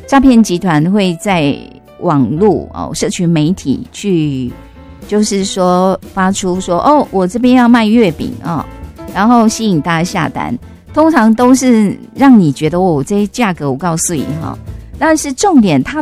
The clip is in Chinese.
诈骗集团会在网络社群媒体去，就是说发出说我这边要卖月饼然后吸引大家下单，通常都是让你觉得这些价格我告诉你但是重点它